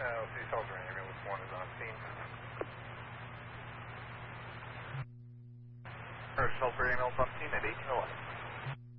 LC Shelter Ambulance 1 is on scene. Shelter Ambulance on scene at 1811.